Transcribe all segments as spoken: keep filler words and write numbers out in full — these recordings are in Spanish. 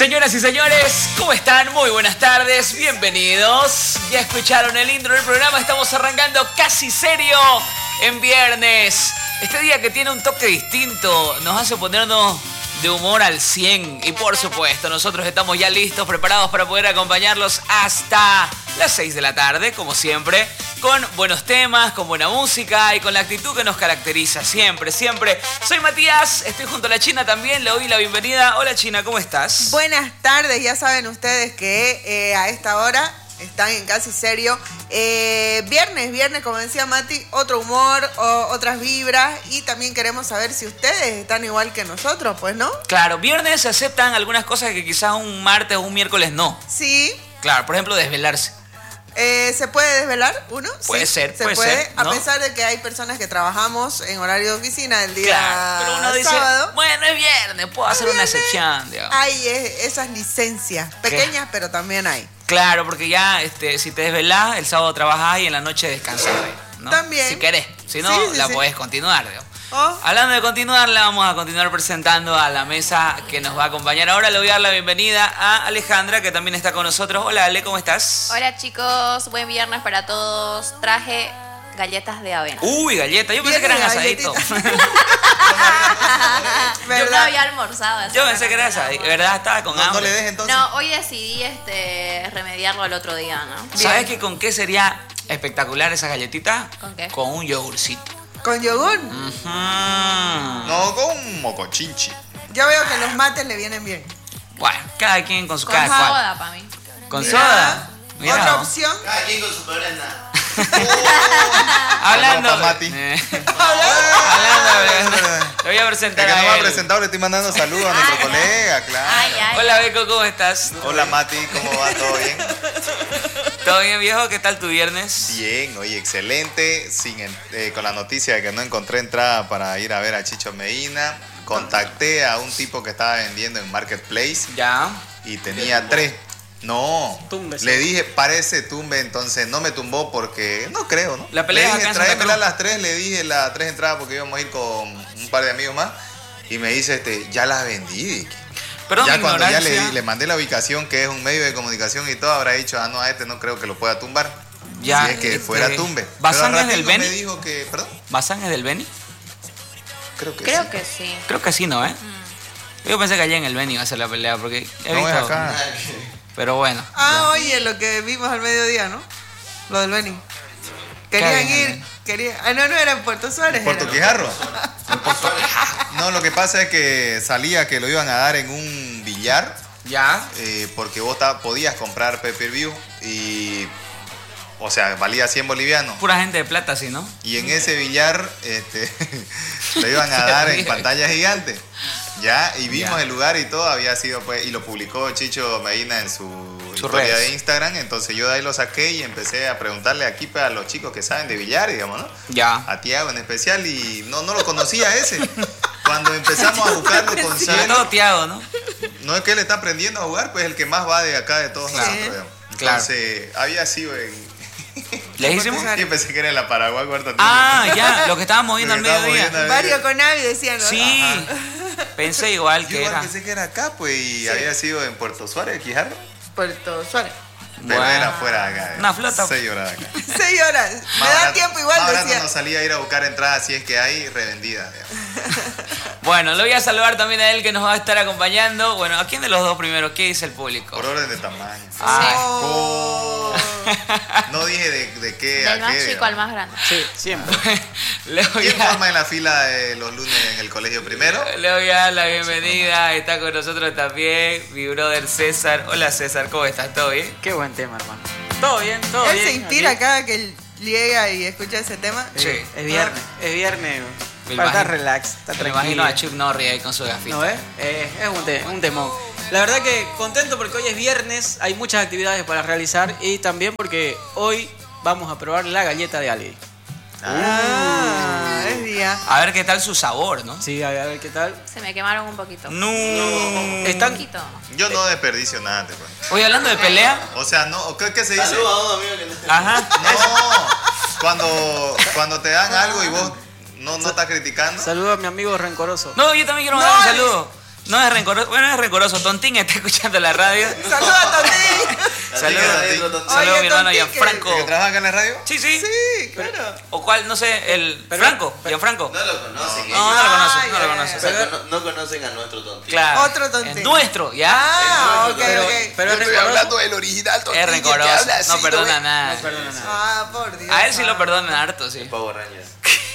Señoras y señores, ¿cómo están? Muy buenas tardes, bienvenidos. Ya escucharon el intro del programa, estamos arrancando casi serio en viernes. Este día que tiene un toque distinto, nos hace ponernos de humor al cien. Y por supuesto, nosotros estamos ya listos, preparados para poder acompañarlos hasta las seis de la tarde, como siempre, con buenos temas, con buena música y con la actitud que nos caracteriza siempre, siempre. Soy Matías, estoy junto a la China también, le doy la bienvenida. Hola China, ¿cómo estás? Buenas tardes, ya saben ustedes que eh, a esta hora están en Casi Serio. Eh, viernes, viernes, como decía Mati, otro humor, o, otras vibras, y también queremos saber si ustedes están igual que nosotros, pues, ¿no? Claro, viernes se aceptan algunas cosas que quizás un martes o un miércoles no. Sí. Claro, por ejemplo, desvelarse. Eh, ¿Se puede desvelar uno? Puede sí, ser, se puede puede, ser, ¿no? A pesar de que hay personas que trabajamos en horario de oficina el día Claro, pero uno dice, sábado. bueno, es viernes, puedo hacer una excepción, digamos. Hay eh, esas licencias, pequeñas, pero también hay. Claro, porque ya este, si te desvelás, el sábado trabajás y en la noche descansás, ¿no? También. Si querés, si no, Sí, sí, la sí. podés continuar, digamos. Oh. Hablando de continuar, la vamos a continuar presentando a la mesa que nos va a acompañar. Ahora le voy a dar la bienvenida a Alejandra, que también está con nosotros. Hola, Ale, ¿cómo estás? Hola chicos, buen viernes para todos. Traje galletas de avena. Uy, galletas. Yo pensé que eran Viene asaditos. Yo no ¿Verdad? había almorzado. así Yo que pensé que era no- asaditos. ¿Verdad? Estaba con No, no hambre. le des entonces. No, hoy decidí este remediarlo el otro día, ¿no? ¿Sabes qué con qué sería espectacular esas galletitas? ¿Con qué? Con un yogurcito. ¿Con yogur? Ujú. No, con un mocochinchi. Yo veo que los mates le vienen bien. Bueno, cada quien con su Con cada cual. soda para mí. ¿Con Mira, soda? Mira, Otra vos. opción. Cada quien con su programa. Hablando. Saludos pa' Mati. Eh, hablando. Le voy a El presentar que no me a ha él. presentado le estoy mandando saludos a nuestro colega, claro. Ay, ay. Hola, Beco, ¿cómo estás? Hola Mati, ¿cómo va? ¿Todo bien? ¿Todo bien, viejo? ¿Qué tal tu viernes? Bien, oye, excelente. Sin, en- eh, con la noticia de que no encontré entrada para ir a ver a Chicho Medina, contacté a un tipo que estaba vendiendo en Marketplace Ya. y tenía tres. No, Tumbe, sí. le dije, parece tumbe, entonces no me tumbó porque no creo, ¿no? La pelea le es dije, acá en Santa tráemela a Cruz. las tres, le dije las tres entradas porque íbamos a ir con un par de amigos más y me dice, este, ya las vendí. Dije. Perdón, ya mi cuando ya le, ignorancia. di- le mandé la ubicación, que es un medio de comunicación y todo, habrá dicho, ah, no, a este no creo que lo pueda tumbar. Ya, Si es que este, fuera tumbe. ¿Bazán Pero al es del ratito me Beni? dijo que, perdón, ¿Bazán es del Beni? creo que Creo sí. que sí. Creo que sí, ¿no, eh? Yo pensé que allá en el Beni iba a ser la pelea porque he No visto. es acá. Pero bueno. Ah, oye, lo que vimos al mediodía, ¿no? Lo del Beni. Querían Qué bien, ir, querían... Ah, no, no, era en Puerto Suárez. ¿Puerto era. Quijarro? No, lo que pasa es que salía que lo iban a dar en un billar, Ya. eh, porque vos ta- podías comprar pay-per-view y, o sea, valía cien bolivianos. Pura gente de plata, sí, ¿no? Y en ese billar este, lo iban a dar en pantalla gigante. Ya, y vimos Ya. el lugar y todo, había sido pues, y lo publicó Chicho Medina en su, Sus historia redes. de Instagram. Entonces yo de ahí lo saqué y empecé a preguntarle aquí pues, a los chicos que saben de billar, digamos, ¿no? Ya. A Tiago en especial, y no, no lo conocía ese. Cuando empezamos a buscarlo con Sobre cielo, todo Tiago, ¿no? no es que él está aprendiendo a jugar, pues el que más va de acá de todos Claro. nosotros. digamos. Claro. Entonces, había sido en. ¿Lejísimo? Yo pensé que era en la Paraguay, cuarta Ah, ya, lo que estábamos viendo al Lo que estábamos mediodía. viendo. Varios con Avi decían, ¿no? Sí, pensé igual Yo que igual era. pensé que era acá, pues, y había sido en Puerto Suárez, Quijarro. Puerto Suárez. Pero Bueno. era fuera de acá. eh. Una flota. Seis horas de acá. Seis horas. Me Más da barato- tiempo igual, más barato decía. nos salía a ir a buscar entradas si es que hay revendidas. digamos. Bueno, lo voy a saludar también a él que nos va a estar acompañando. Bueno, ¿a quién de los dos primeros? ¿Qué dice el público? Por orden de tamaño. Ah, Oh. No dije de, de qué Del a más qué. chico digamos. al más grande. Sí, siempre. le, voy ¿Quién a, forma en la fila de los lunes en el colegio primero? le voy a dar la bienvenida. Está con nosotros también mi brother César. Hola César, ¿cómo estás? ¿Todo bien? Qué buen tema, hermano. Todo bien, todo Él bien. se inspira aquí. cada que él llega y escucha ese tema. Sí. Eh, Es viernes, es viernes. Me Para estar imagino- relax, estar Me tranquilo. imagino a Chuck Norris ahí con su gafita. ¿No ves? Eh, es un, te- un temón. La verdad que contento porque hoy es viernes, hay muchas actividades para realizar y también porque hoy vamos a probar la galleta de Ali. Ah, es día. A ver qué tal su sabor, ¿no? Sí, a ver, a ver qué tal. Se me quemaron un poquito. No. Un Están, poquito. Yo no desperdicio nada, te cuento. Hoy hablando de pelea. O sea, no, ¿qué, qué se dice? Saludos a un amigo que no está. Ajá. No, cuando, cuando te dan algo y vos no, no estás criticando. saludo a mi amigo rencoroso. No, yo también quiero mandar un saludo. No es rencoroso, bueno, es rencoroso. Tontín está escuchando la radio. Saludos a Tontín. Saludos, Oye, saludos a mi hermano Tontín, Gianfranco. ¿Que trabaja acá en la radio? Sí, sí. Sí, claro. O cuál, no sé, el Pero- Franco, pero- Gianfranco. No lo conocen. No, no lo conocen, Ay, no lo ay, O conocen. sea, cono- no conocen a nuestro tontín. Claro. Otro Tontín. Es nuestro, ¿ya? Ah, ok, Pero, ok. pero es rencoroso. del original Es rencoroso, no perdona nada. No perdona nada. Ah, por Dios. A él sí lo perdonan harto, sí. Power Rangers.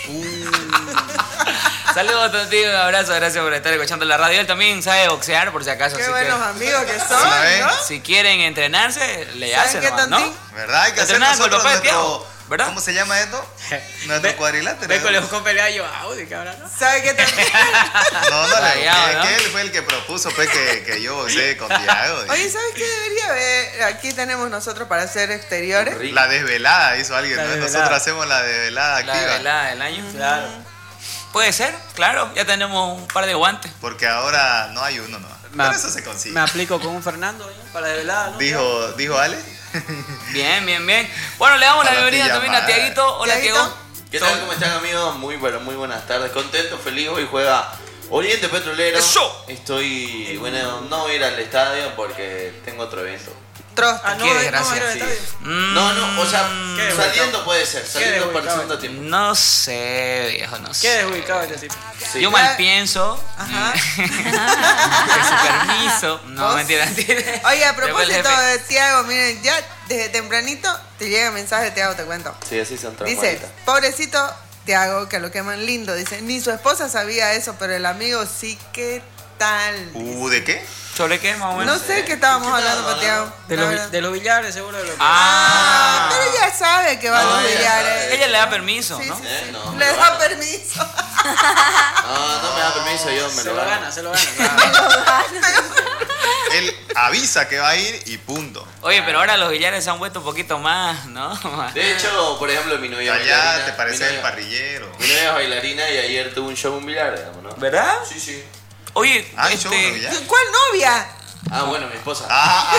Saludos, Tontín, un abrazo, gracias por estar escuchando la radio. Él también sabe boxear, por si acaso. Qué así buenos que, amigos que ¿Una son, vez? ¿no? si quieren entrenarse, le ¿Saben hacen qué, nomás, ¿no? Tontín? ¿Verdad? Hay que hacer Entrenaban con el nosotros papá de Tiago, nuestro... ¿verdad? ¿Cómo se llama esto? Nuestro Ve- cuadrilátero. Ve con los compas yo Audi, cabrón, ¿no? ¿Sabe qué Tontín? No, no, le- Rayado, que, ¿no? que él fue el que propuso pues, que, que yo boxee con Tiago. Oye, ¿sabes qué debería haber? Aquí tenemos nosotros para hacer exteriores. Rico. La desvelada hizo alguien, La ¿no? desvelada. Nosotros hacemos la desvelada La activa. velada del año. Claro. Puede ser, claro. Ya tenemos un par de guantes. Porque ahora no hay uno, ¿no? Me Pero ap- eso se consigue. Me aplico con un Fernando ¿no? para de velada, ¿no? Dijo, dijo Ale. Bien, bien, bien. Bueno, le damos la Para bienvenida ti, también a llamada. Tiaguito. Hola, Tiaguito. Tiago. ¿Qué tal? ¿Cómo están, amigos? Muy, pero muy buenas tardes. Contento, feliz. Hoy juega Oriente Petrolero. ¡Eso! Estoy, bueno, no voy a ir al estadio porque tengo otro evento. Trost. Ah, no, Qué no, desgracia, era Sí. estadio. Mm, No, no, o sea, Qué saliendo puede ser. Saliendo para el desubicado. segundo tiempo. No sé, viejo, no sé. Qué desubicado este tipo. Sí. Yo mal pienso. Ajá. Que su permiso. No, ¿Vos? mentira, mentira. Oye, a Después el propósito jefe. de Tiago, miren, ya desde tempranito te llega mensaje de Tiago, te cuento. Sí, así son Dice, traumaditas. pobrecito Tiago, que lo queman lindo. Dice, ni su esposa sabía eso, pero el amigo sí, ¿qué tal? Uh, ¿de qué? ¿Sobre qué, más o menos? No sé qué estábamos ¿Qué hablando estaba con Tiago. De la los, verdad. de los billares, seguro de los Ah, Ah. pero ella sabe que va No, a los ella billares. sabe. Ella le da permiso, Sí, ¿no? sí, Eh, sí. no, me Le lo da gano. permiso. No, no me da permiso, yo me Se lo lo gano. gana, se lo gana. claro. Él avisa que va a ir y punto. Oye, pero ahora los billares se han vuelto un poquito más, ¿no? De hecho, por ejemplo, mi novia Allá bailarina- te mi parece el novia- parrillero. Mi novia es bailarina y ayer tuvo un show en un billar, digamos, ¿no? ¿Verdad? Sí, sí. Oye, Ah, ¿hay show en este... los billares? ¿Cuál novia? Ah, bueno, mi esposa. Ah,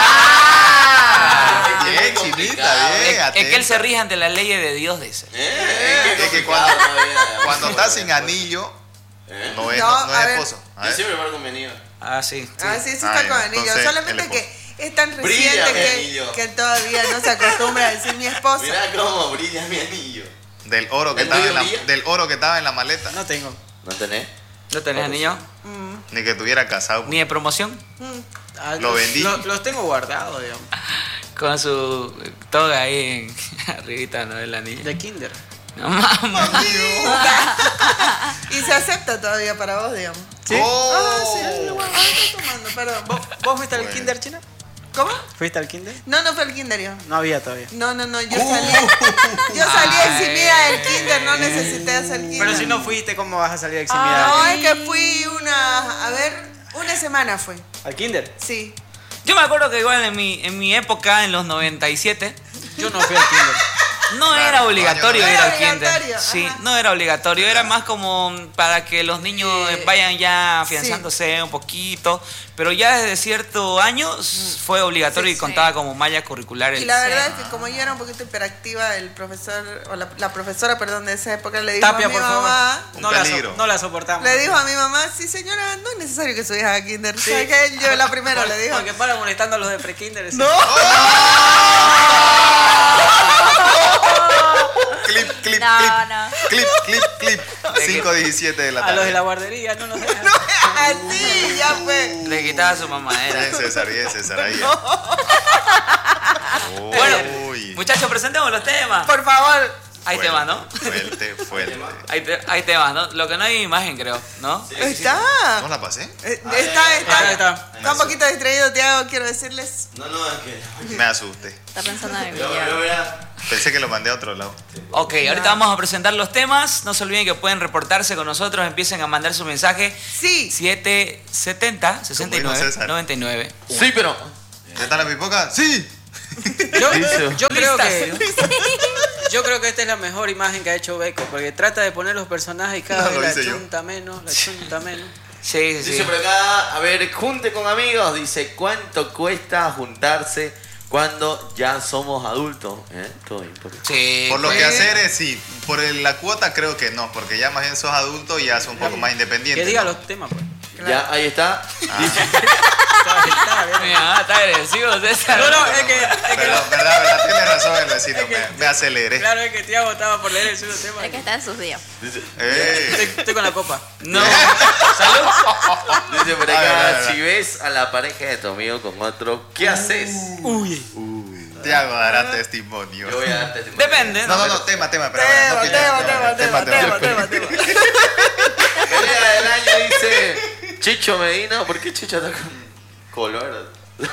Ah. ah, bien, Muy chinita, complicado. bien. Es, es que él se atenta. rige ante las leyes de Dios, dice. Eh, Es que complicado, cuando, todavía. cuando estás sin anillo, ¿Eh? no es, No, no, no a es ver. esposo. A Yo ver. siempre marco mi anillo. Ah, sí. sí. Ah, sí, sí Ah, está ya, con anillo. entonces, Solamente el que es tan Brilla reciente mi que, anillo. que él todavía no se acostumbra a decir mi esposa. Mirá cómo brilla mi anillo. Del oro que ¿El estaba tuyo en la, brilla? del oro que estaba en la maleta. No tengo. ¿No tenés? ¿No tenés anillo? Ni que estuviera casado. ¿Ni de promoción? Ah, Lo los- vendí. Los, los tengo guardados, digamos. Con su toga ahí en, arribita, ¿no? El anillo. De kinder. No mames. Y se acepta todavía para vos, digamos. ¿Sí? Oh. Ah, sí, lo bueno. Ah, estoy tomando, perdón. ¿Vos, vos fuiste al Bueno. kinder, China? ¿Cómo? ¿Fuiste al kinder? No, no fue el kinder yo. No había todavía. No, no, no, yo salí. Yo salí Ay. eximida del kinder, no necesité hacer kinder. Pero si no fuiste, ¿cómo vas a salir eximida? No, del es que fui una. A ver, una semana fue. kinder? ¿Al kinder? Sí. Yo me acuerdo que igual en mi, en mi época, en los noventa y siete, Yo no fui al kinder. no Claro, era obligatorio no ir era al kinder. obligatorio, Sí, ajá. no era obligatorio, era más como para que los niños Sí. vayan ya afianzándose un poquito, pero ya desde cierto año fue obligatorio Sí, y sí. contaba como malla curricular. Y el- la verdad es que como yo era un poquito hiperactiva, el profesor, o la, la profesora, perdón, de esa época le dijo Tapia, a mi por favor. mamá, Un No la, so- peligro. no la soportamos. le dijo a mi mamá, sí señora, no es necesario que su hija haga kinder. ¿Sabe qué? Yo la primera Por- le dijo. Porque para molestando a los de pre-kinder. No. Clip, clip, No, clip. no. Clip, clip, clip. cinco diecisiete de la A los de la tarde. guardería, no los dejan. Así, ya fue. Le quitaba su mamadera. Bien, César, bien, César, ahí. Bueno, Uy. muchachos, presentemos los temas. Por favor. Hay Fuerte, temas, ¿no? Fuerte, fuerte. Hay, te- hay temas, ¿no? Lo que no hay imagen, creo, ¿no? Está. ¿No la pasé? Eh, Está, está. Ahí está. Está un poquito distraído, Tiago, quiero decirles. No, no, es que. Me asusté. Está pensando en el Yo, video. yo, verá. Pensé que lo mandé a otro lado. Ok, ahorita vamos a presentar los temas. No se olviden que pueden reportarse con nosotros. Empiecen a mandar su mensaje. Sí. siete setenta, sesenta y nueve, César. noventa y nueve. Sí, pero. ¿Ya está la pipoca? Sí. Yo, Listo. yo creo Listas. que yo creo que esta es la mejor imagen que ha hecho Beco, porque trata de poner los personajes y cada No, vez lo la hice yo. chunta menos, la chunta menos. Sí, sí, sí. Dice por acá, a ver, junte con amigos. Dice, ¿cuánto cuesta juntarse cuando ya somos adultos? ¿Eh? Todo importante. Sí, Por lo pues. que hacer es sí. Por el- la cuota creo que no, porque ya más bien sos adulto y ya sos un poco más independiente. Que diga ¿no? los temas, pues. Ya, ahí está. Dice, Mira, está agresivo, César. No, no, es que. Es que Pero, verdad, verdad, tiene razón el vecino, Es que- me, me aceleré. claro, es que Tiago estaba por leer el segundo tema. Es que está en sus días. dice, Ey. Estoy, estoy con la copa. No. Salud. dice por A ver, a ver, a acá, ver. si ves a la pareja de tu amigo con otro, ¿qué haces? Uy. Tiago dará testimonio. Yo voy a darte testimonio. Depende. No, no, no, tema, tema, pero Tema, no tema, tema, tema, tema, tema, tema. Pelea del año dice Chicho Medina. ¿Por qué Chicho está con color?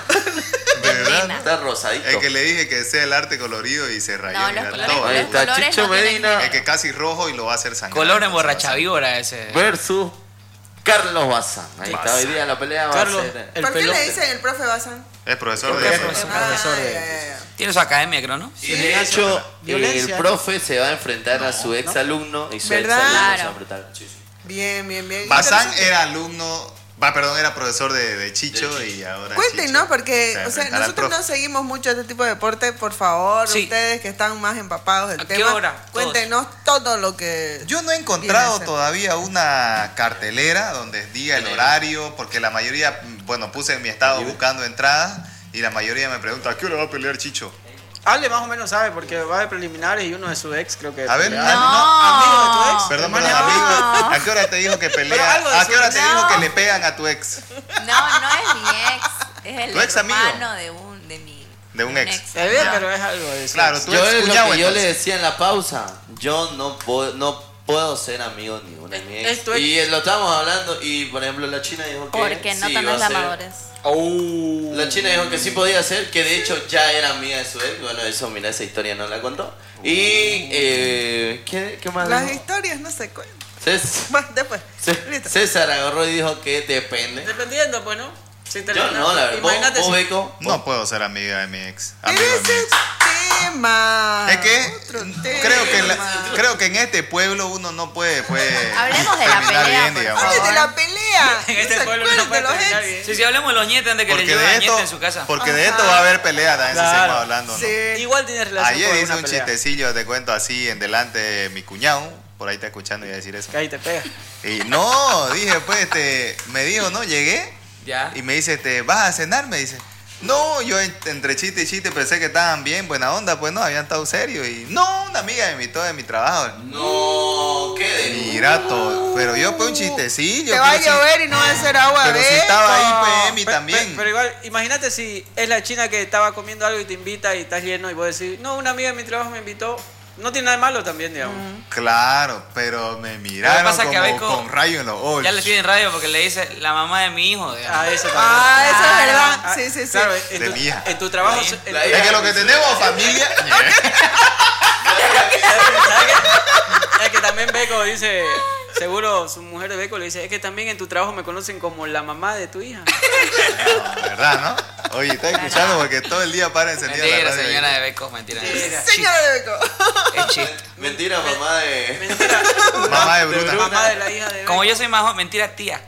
¿Verdad? Está rosadito. El que le dije que sea el arte colorido y se rayó. No, mira, los colores, todo. Ahí los está, colores Chicho no tienen Medina. género. Es que casi rojo y lo va a hacer sangrar. Color Entonces, emborracha víbora ese. Versus Carlos Bazán. Ahí está, hoy día la pelea va Carlos, a ser. el ¿Por qué pelo. le dicen el profe Bazán? Es profesor Porque de es eso. profesor de- ya, ya, ya. Tiene su academia, creo, ¿no? Y de hecho, el Violencia. profe se va a enfrentar a su ex alumno y su ex ¿Verdad? alumno se va a Claro. enfrentar. Sí, sí. Bien, bien, bien. Bazán Interesante. era alumno, va, perdón, era profesor de, de Chicho De Chicho. y ahora Cuenten, ¿no? Chicho Porque, se va a o sea, enfrentar al nosotros no profe. seguimos mucho este tipo de deporte, por favor, Sí. ustedes que están más empapados del ¿A qué tema, hora? cuéntenos todo lo que... Yo no he viene a encontrado ser. todavía una cartelera donde diga el horario, porque la mayoría, bueno, puse en mi estado buscando entradas y la mayoría me pregunta, ¿a qué hora va a pelear Chicho? Ale más o menos sabe porque va de preliminares y uno de su ex creo que. A ver, pelea. Ale, Amigo de tu ex. Perdón, hermano. perdón, amigo, ¿a qué hora te dijo que Pero pelea? algo de ¿A qué hora su- te No. dijo que le pegan a tu ex? No, no es mi ex. Es el ¿Tu ex amigo? hermano de un de mi De un ex. Está bien, pero es algo de eso. Claro, tú Yo ex es lo cuñado, que yo le entonces. decía en la pausa. Yo no puedo, no puedo ser amigo ni una de mi ex. Es tu ex. Y lo estábamos hablando y, por ejemplo, la China dijo que Porque no sí, tenés iba a la ser- madurez. Oh. La China dijo que sí podía ser, que de hecho ya era amiga de su ex. Bueno, eso, mira, esa historia no la contó. Y, eh, ¿qué, qué más Las dijo? historias no se cuentan. Cés- Bueno, después. Cés- Listo. César agarró y dijo que depende. Dependiendo, pues, ¿no? Si Yo termina- no, la verdad. ¿Vos, Imagínate vos, si- Beco? No puedo ser amiga de mi ex. Amigo de mi Ese ex. tema. Es que Otro creo que, en la- tema. creo que en este pueblo uno no puede, puede Hablemos de la terminar pelea, bien, por digamos. favor. Hablen de la pelea. En este ¿No se pueblo no acuerdan puede de los terminar ex? bien. Sí, sí, hablemos de los nietes antes que le Porque lleven de a esto, nietes en su casa. porque de esto Ajá. va a haber pelea también si Claro. seguimos hablando, ¿no? Sí. Igual tiene relación Ayer con hice una un pelea. chistecillo, te cuento así, en delante de mi cuñado, por ahí está escuchando y iba a decir eso. Que ahí te pega. Y no, dije, pues, este, me dijo, no, llegué Ya. y me dice, este, ¿vas a cenar? Me dice. No, yo en- entre chiste y chiste pensé que estaban bien, buena onda, pues no, habían estado serios. Y no, una amiga me invitó de mi trabajo. No, qué de... Mira todo, pero yo pues un chistecillo. Te va a pero sí- llover y no va a ser agua Pero de si estaba ahí, pues, esto. Emi Pero, también. pero- pero igual, imagínate si es la china que estaba comiendo algo y te invita y estás lleno y vos decís, no, una amiga de mi trabajo me invitó. No tiene nada de malo también, digamos. Claro, pero me miraron pasa como que a Beco con rayo en los ojos. Ya le tienen radio porque le dice la mamá de mi hijo. digamos. Ah, eso también. Ah, eso es Claro. verdad. Ah, Sí, sí, sí. Claro, en De tu, mi hija. en tu trabajo. La en hija. tu- La Es que lo que tenemos familia. ¿Sabes qué? Es que también Beco dice, seguro su mujer de Beco le dice, es que también en tu trabajo me conocen como la mamá de tu hija. ¿Verdad, no? Oye, está escuchando porque todo el día para encendida la Mentira, radio. señora de Becos, mentira. Mentira. Señora de Beco. Es chiste. Mentira, mamá de... Mentira. Mamá de Bruna. Mamá de la hija de Beco. Como yo soy más joven, mentira, tía.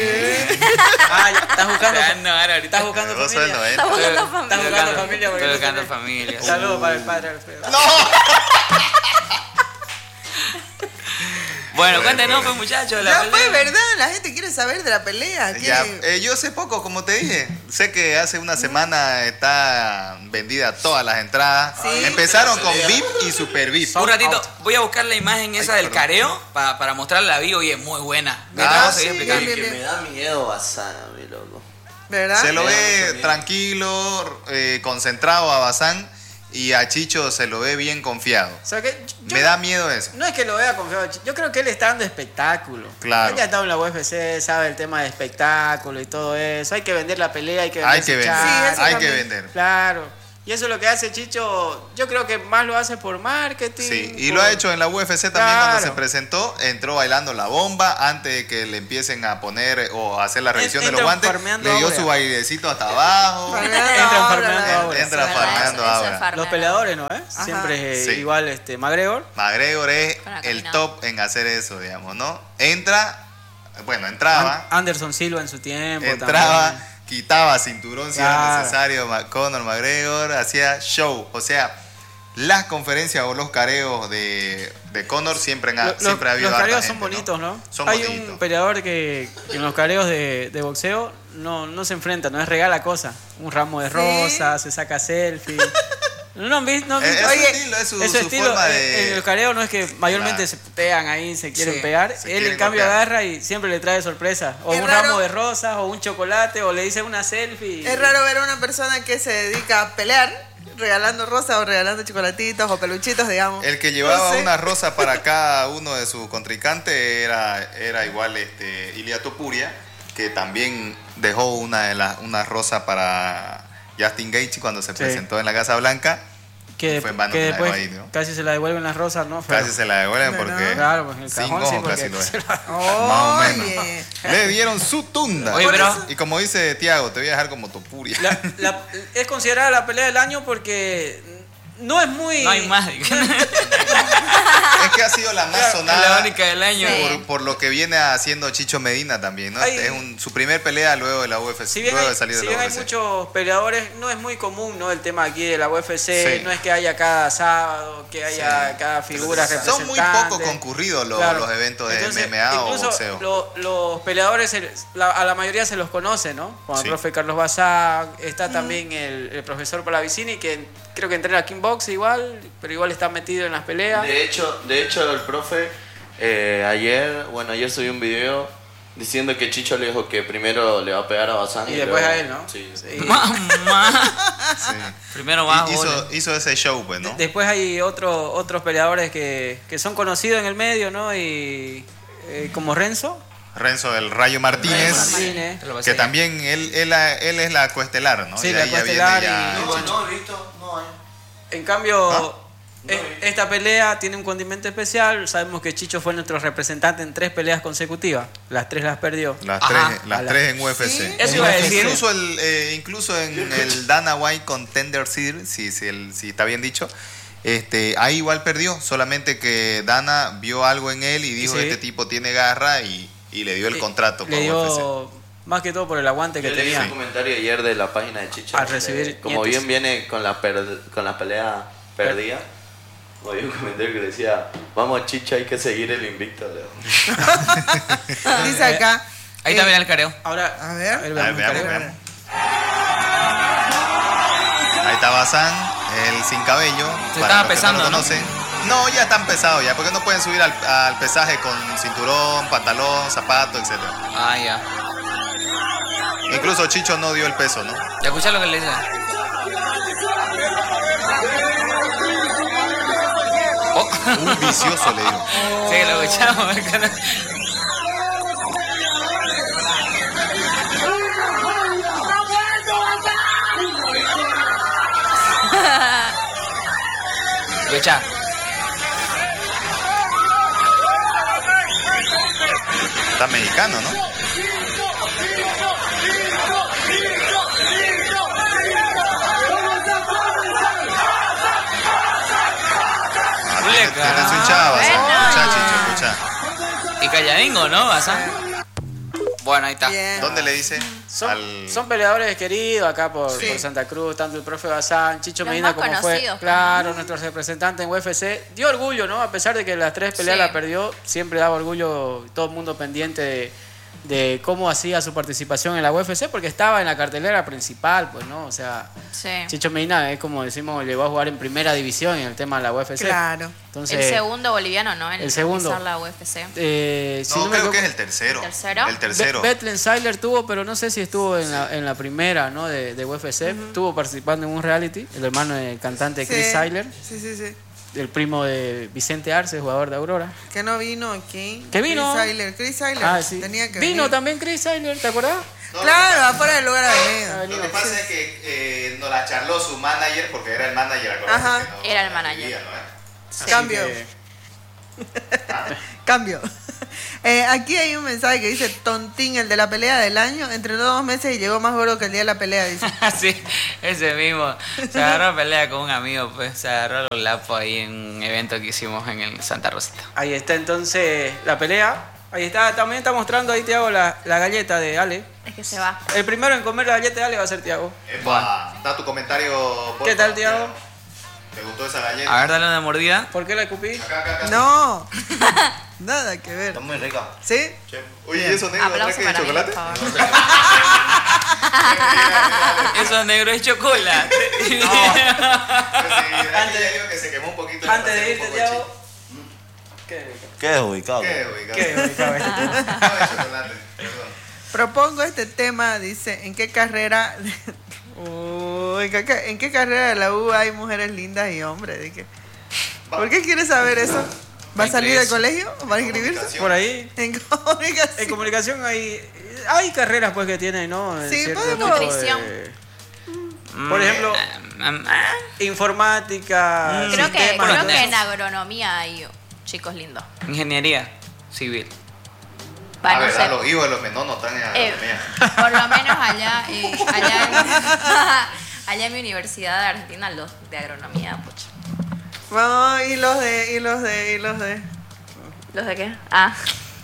Ah, ya, estás buscando. Ah, no, ahora ahorita. Estás buscando Vos sos el familia. noventa. Estamos buscando Estás familia. buscando familia. porque Estoy no buscando tenés. familia. Saludos para el padre Alfredo. Bueno, cuéntenos, pues, muchachos. La Ya pelea. fue, ¿verdad? La gente quiere saber de la pelea. Ya, ¿Qué? eh, yo sé poco, como te dije. Sé que hace una semana está vendida todas las entradas. Sí. Empezaron con V I P y Super V I P. Un ratito, voy a buscar la imagen esa Ay, del perdón. careo para, para mostrarla la vi. Oye, es muy buena. Mientras Ah, vos seguís sí, explicando. bien, Que bien. me da miedo Bazán, mi loco. ¿Verdad? Se lo Me da ve mucho miedo. tranquilo, eh, concentrado a Bazán y a Chicho se lo ve bien confiado. O sea que yo- Me da miedo eso. No es que lo vea confiado. Yo creo que él está dando espectáculo. Claro. Él ya ha estado en la U F C, sabe el tema de espectáculo y todo eso. Hay que vender la pelea, hay que vender Hay que su vender, Sí, chat. eso hay que también. vender. Claro. Y eso es lo que hace Chicho. Yo creo que más lo hace por marketing. Sí, y por- lo ha hecho en la U F C también Claro. cuando se presentó, entró bailando la bomba antes de que le empiecen a poner eh, o a hacer la revisión de los Entran guantes, farmeando le dio ahora. su bailecito hasta abajo. Farmeando Entran ahora, farmeando la- ahora. Entra Sí, ¿verdad? farmeando Eso- eso ahora. es farmear. Los peleadores, ¿no? ¿Eh? Ajá. Siempre eh, Sí. igual este McGregor. McGregor es Para el caminar. top en hacer eso, digamos, ¿no? Entra, bueno, entraba, An- Anderson Silva en su tiempo. entraba, también. quitaba cinturón si era Claro. necesario, Ma- Conor McGregor hacía show, o sea, las conferencias o los careos de, de Conor siempre, han, Lo- siempre lo- ha habido los harta careos gente, son bonitos, ¿no? Son Hay bonitos. un peleador que, que en los careos de, de boxeo no, no se enfrenta, no es regala cosa. Un ramo de ¿Sí? rosas, se saca selfie. ¿No han visto? ¿No han Es, visto? es su Oye, estilo, es su, Es su su estilo, forma en- de... en el careo no es que mayormente Claro. se pegan ahí, se quieren Sí, pegar. se Él quieren en cambio golpear. agarra y siempre le trae sorpresa. O Es un raro- ramo de rosas, o un chocolate, o le dice una selfie. Es raro ver a una persona que se dedica a pelear, regalando rosas o regalando chocolatitos o peluchitos, digamos. El que llevaba No sé. una rosa para cada uno de sus contrincantes era, era igual este, Ilia Topuria, que también dejó una, de las una rosa para Justin Gaethje cuando se Sí. presentó en la Casa Blanca. que, fue en vano que que la después dejó ahí, ¿no? casi se la devuelven las rosas, ¿no? Feo. Casi se la devuelven Bueno. porque Claro, pues en el sin cajón sí, ojo porque casi lo es. se la- Más o menos. Oye. Le dieron su tunda. Oye, Por pero- eso- Y como dice Tiago, te voy a dejar como Topuria. La- la- es considerada la pelea del año porque no es muy... No hay más. Es que ha sido la más Claro, sonada. la única del año. Sí. Por, por lo que viene haciendo Chicho Medina también, ¿no? Hay- es un, su primer pelea luego de la U F C. Si bien, luego hay, de salir si de bien la hay U F C. muchos peleadores, no es muy común, ¿no? El tema aquí de la U F C, Sí. no es que haya cada sábado, que haya Sí. cada figura Son representante. muy poco concurridos los, Claro. los eventos de Entonces, M M A o incluso boxeo. lo- los peleadores, se- la- a la mayoría se los conoce, ¿no? Como Sí. el profe Carlos Bazán, está también el, el profesor Palavicini, que creo que entrena kickbox igual, pero igual está metido en las peleas. De hecho, de hecho el profe eh, ayer, bueno, ayer subí un video diciendo que Chicho le dijo que primero le va a pegar a Bazán Y después luego- a él, ¿no? Sí, sí. Y- Mamá. Sí. Primero va. Y- hizo, hizo ese show, pues, ¿no? De- Después hay otro, otros peleadores que, que son conocidos en el medio, ¿no? Y eh, como Renzo. Renzo del Rayo Martínez, Martínez. Te lo pasé que ya. también él, él, él es la coestelar, ¿no? Sí, Y la ahí ya viene coestelar ya- y- No, no he visto, no hay. En cambio, ¿Ah? eh, esta pelea tiene un condimento especial. Sabemos que Chicho fue nuestro representante en tres peleas consecutivas. Las tres las perdió. Las Ajá. tres, las A la- tres en U F C. Sí. Eso iba a decir. Incluso, el, eh, incluso en el Dana White Contender Series, si, si, el- si está bien dicho, este, ahí igual perdió. Solamente que Dana vio algo en él y dijo: Sí. este tipo tiene garra, y, y le dio el Eh, contrato Le para U F C. dio más que todo por el aguante que Yo leí tenía. un comentario ayer de la página de Chicho. Al donde, recibir como nietos. bien viene con la, per- con la pelea perdida, había un comentario que decía, vamos Chicho, hay que seguir el invicto. Leo". Dice acá. Ahí eh, también el careo. Ahora, A ver. A ver, veamos el veamos, careo. veamos. Ahí está Bazán, el sin cabello. Se para estaba los que pesando, no lo ¿no? conocen. No, ya están pesados ya, porque no pueden subir al, al pesaje con cinturón, pantalón, zapato, etcétera. Ah, ya. Incluso Chicho no dio el peso, ¿no? ¿Ya escuchás lo que le dice? Oh. Un vicioso, le digo. Sí, lo escuchamos. Escucha. Está mexicano, ¿no? Ah, tiene, tiene su hinchada, Bazán. Buena. Escucha, Chicho, escucha. Y calladingo, ¿no? Bazán. Bueno, ahí está. Bien. ¿Dónde le dice? Son, Al- son peleadores queridos acá por, Sí. por Santa Cruz, tanto el profe Bazán, Chicho Los Medina más como fue, conocidos, claro, nuestro representante en U F C. Dio orgullo, ¿no? A pesar de que las tres peleas Sí. la perdió, siempre daba orgullo, todo el mundo pendiente de, de cómo hacía su participación en la U F C, porque estaba en la cartelera principal, pues, ¿no? O sea, Sí. Chicho Medina es como decimos, llegó a jugar en primera división en el tema de la U F C. Claro. Entonces, El segundo boliviano, ¿no? En el segundo. pisar la U F C. eh, si No, no me creo que es equivoco- el tercero. ¿El tercero? El tercero. Be- Bethlen Seiler tuvo, pero no sé si estuvo en la, en la primera, ¿no? De, de U F C. Estuvo participando en un reality, el hermano del cantante Chris Sí. Seiler, Sí, sí, sí. el primo de Vicente Arce, jugador de Aurora. Que no vino aquí. ¿Que vino? Chris Seiler. Chris Seiler. Ah, sí. Tenía que Vino venir. también Chris Seiler, ¿te acuerdas? No, Claro, afuera del lugar avenido. Lo que pasa es que eh, nos la charló su manager, porque era el manager, acuérdate Ajá. que no- Era el no manager. vivía, ¿no? Así Cambio. que- Cambio. Eh, aquí hay un mensaje que dice Tontín, el de la pelea del año, entrenó dos meses y llegó más gordo que el día de la pelea, dice. Sí, ese mismo. Se agarró a pelea con un amigo, pues. Se agarró los lapos ahí en un evento que hicimos en el Santa Rosita. Ahí está entonces la pelea. Ahí está, también está mostrando ahí, Tiago, la, la galleta de Ale. Es que se va. El primero en comer la galleta de Ale va a ser Tiago. Epa, da tu comentario. ¿Qué porfa, tal, Tiago? ¿Te gustó esa galleta? A ver, dale una mordida. ¿Por qué la escupí? Acá, acá, acá. No, nada que ver. Está muy rica. ¿Sí? Che. Oye, ¿y eso negro Aplauso atrás que es de para mí, chocolate? por favor. Eso negro es chocolate. Pero sí, era Antes- que ya digo que se quemó un poquito. Antes le de pasé irte, un poco de Tiago. ¿Qué? ¿Qué es ubicado? chi- ¿Qué, ubicado? ¿Qué? ubicado este tema? No, de chocolate, perdón. Propongo este tema, dice, ¿en qué carrera... Uy, ¿en qué, en qué carrera de la U hay mujeres lindas y hombres? ¿De qué? ¿Por qué quieres saber eso? ¿Va a salir del colegio? ¿Va a inscribirse? Por ahí. En comunicación. En comunicación hay, hay carreras pues que tienen, ¿no? Sí, Cierto podemos- tipo de- Nutrición. Por ejemplo, Mm, informática, Creo que, sistemas, creo todo que eso. en agronomía hay chicos lindos. Ingeniería civil. A Va, no ver, sé. a los hijos de los menores no están en Eh, agronomía. por lo menos allá, eh, allá, en, allá en mi universidad de Argentina, los de agronomía, pucha. No, y los de, y los de, y los de. ¿Los de qué? Ah,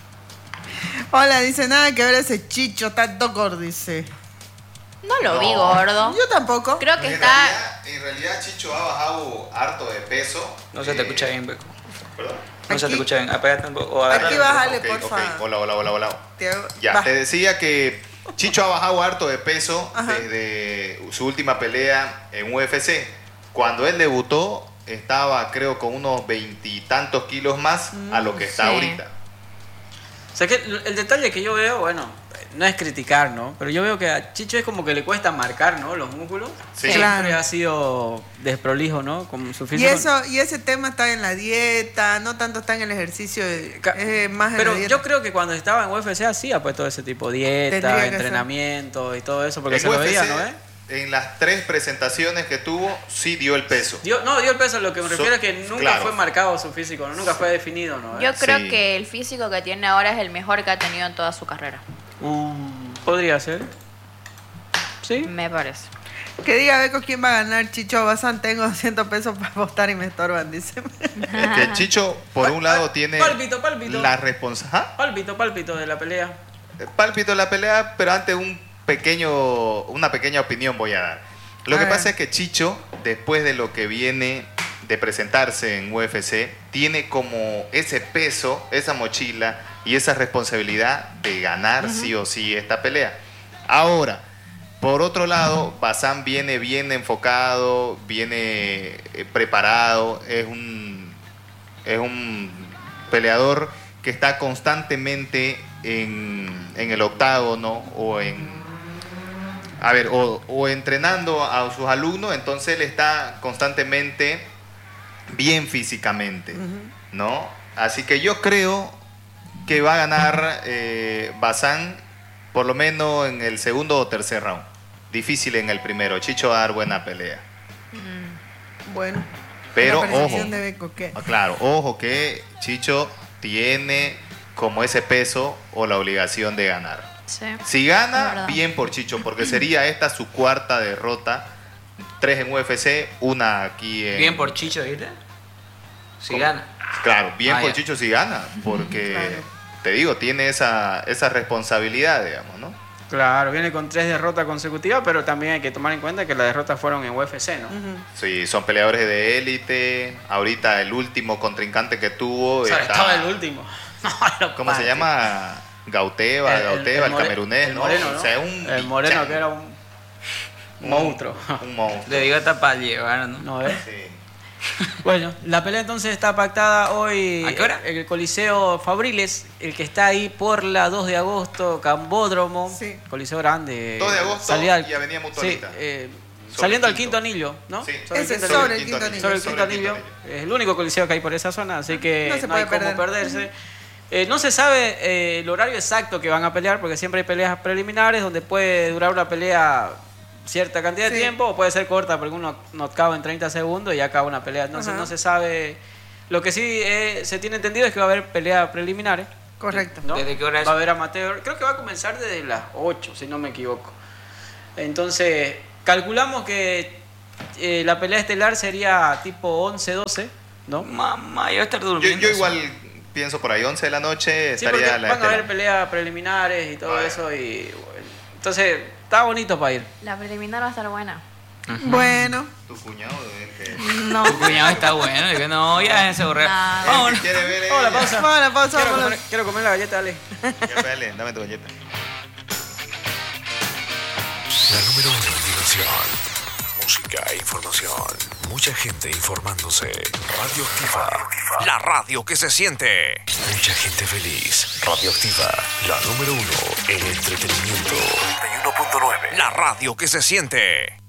Hola, dice, nada que ver ese chicho, tanto gordo, dice. no lo vi No. gordo. Yo tampoco. Creo que en, está... realidad, en realidad, Chicho ha bajado harto de peso. No se te Eh, escucha bien, Beco. ¿Perdón? No se te Aquí- escucha bien. Apagate un poco o agarra. Aquí bájale, Ok, porfa. ok. Hola, hola, hola, hola. Tiago, Ya, va. te decía que Chicho ha bajado harto de peso Ajá. desde su última pelea en U F C. Cuando él debutó, estaba creo con unos veintitantos kilos más a lo que está sí. ahorita. O sea que el detalle que yo veo, bueno, no es criticar, ¿no? Pero yo veo que a Chicho es como que le cuesta marcar, ¿no? Los músculos. Sí. Claro. Siempre ha sido desprolijo, ¿no? Con su Y físico. eso, y ese tema está en la dieta, no tanto está en el ejercicio, Ca- es más en Pero la dieta. yo creo que cuando estaba en U F C hacía pues todo ese tipo de dieta, Tendría que entrenamiento y todo eso, porque En se lo U F C, veía, ¿no? ¿Eh? en las tres presentaciones que tuvo, sí dio el peso. Dio, no, dio el peso, lo que me So- refiero es que nunca claro. fue marcado su físico, ¿no? Nunca fue definido, ¿no? ¿Eh? Yo creo Sí. que el físico que tiene ahora es el mejor que ha tenido en toda su carrera. Mm, podría ser. Sí. Me parece. Que diga Beco quién va a ganar, Chicho Bazán, tengo doscientos pesos para apostar y me estorban, dice. Es que Chicho, por un lado, tiene Pálpito, pálpito. la responsabilidad. Pálpito, pálpito de la pelea. Pálpito la pelea, pero antes un pequeño, una pequeña opinión voy a dar. Lo A que ver. pasa es que Chicho, después de lo que viene de presentarse en U F C, tiene como ese peso, esa mochila y esa responsabilidad de ganar sí o sí esta pelea. Ahora, por otro lado, Bazán viene bien enfocado, viene eh, preparado, es un, es un peleador que está constantemente en, en el octágono o en a ver o, o entrenando a sus alumnos, entonces él está constantemente bien físicamente, ¿no? Así que yo creo que va a ganar eh, Bazán por lo menos en el segundo o tercer round. Difícil en el primero. Chicho va a dar buena pelea. Bueno. Pero, la percepción ojo. de Beco, ¿qué? Ah, claro, ojo que Chicho tiene como ese peso o la obligación de ganar. Sí. Si Es gana, verdad. bien por Chicho, porque sería esta su cuarta derrota. Tres en U F C, una aquí en... Bien por Chicho, ¿viste? Si ¿Cómo? gana. Claro, bien Ah, por ya. Chicho si gana, porque, Claro. te digo, tiene esa, esa responsabilidad, digamos, ¿no? Claro, viene con tres derrotas consecutivas, pero también hay que tomar en cuenta que las derrotas fueron en U F C, ¿no? Ujú. Sí, son peleadores de élite. Ahorita el último contrincante que tuvo O sea, está- estaba el último. No, lo ¿Cómo se parte. llama? Gauteva, El- el- Gauteva, el, el more- camerunés, el ¿no? moreno, ¿no? O sea, un El moreno bichán. que era un monstruo. Un monstruo. Le digo hasta para llevar, ¿no? No, ¿eh? Sí. Bueno, la pelea entonces está pactada hoy ¿A qué hora? en el Coliseo Fabriles, el que está ahí por la dos de agosto, Cambódromo, Sí. Coliseo grande. dos de agosto salida al- y Avenida Mutualista. Sí, eh, Sobre saliendo el al quinto. quinto anillo, ¿no? Sí. Sobre el Ese quinto sobre anillo. el quinto anillo. Sobre el quinto anillo. Es el único coliseo que hay por esa zona, así que No no, se hay puede cómo perder. perderse. Eh, no se sabe eh, el horario exacto que van a pelear, porque siempre hay peleas preliminares donde puede durar una pelea cierta cantidad de Sí. tiempo, o puede ser corta porque uno knockout en treinta segundos y ya acaba una pelea. Entonces Ajá. no se sabe. Lo que sí eh, se tiene entendido es que va a haber peleas preliminares. Correcto. ¿no? ¿Desde qué hora es? Va a haber amateur. Creo que va a comenzar desde las ocho, si no me equivoco. Entonces, calculamos que eh, la pelea estelar sería tipo once, doce, ¿no? Mamá, yo voy a estar Yo, durmiendo. yo igual pienso por ahí, once de la noche Sí, porque estaría van la a haber estelar. peleas preliminares y todo Vale. eso. Y bueno, entonces, está bonito para ir. La preliminar va a estar buena. Bueno. Tu cuñado deben que... No. Tu cuñado está bueno. Digo, no, ya déjense borrar. No. Vámonos. ¿Quiere ver Vamos a la ella? pausa. Vamos a la pausa, Quiero vámonos. comer, quiero comer la galleta, dale. Ya, dale, dame tu galleta. La número uno en diversión, música e información. Mucha gente informándose. Radioactiva, la radio que se siente. Mucha gente feliz. Radioactiva, la número uno en entretenimiento. noventa y uno punto nueve. La radio que se siente.